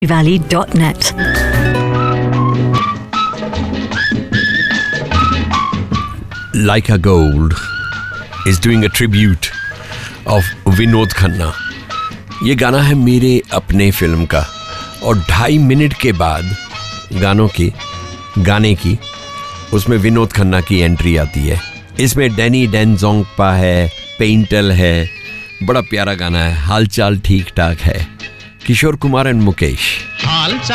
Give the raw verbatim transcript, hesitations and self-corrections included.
valley dot net. Like a Gold is doing a tribute of Vinod Khanna. ये गाना है मेरे अपने फिल्म का और ढाई मिनट के बाद गानों की गाने की उसमें विनोद खन्ना की एंट्री आती है. इसमें डैनी डेंजोंगपा है, पेंटल है. बड़ा प्यारा गाना है. हालचाल ठीक ठाक है. किशोर कुमार एंड मुकेश.